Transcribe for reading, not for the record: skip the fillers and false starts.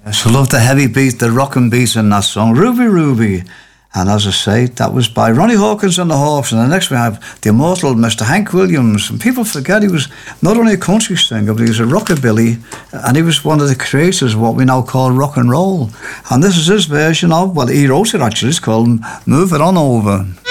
Yes, I love the heavy beat, the rockin' beat in that song, Ruby Ruby. And as I say, that was by Ronnie Hawkins and the Hawks. And the next we have the immortal Mr. Hank Williams. And people forget he was not only a country singer, but he was a rockabilly. And he was one of the creators of what we now call rock and roll. And this is his version of, well, he wrote it actually, it's called Move It On Over.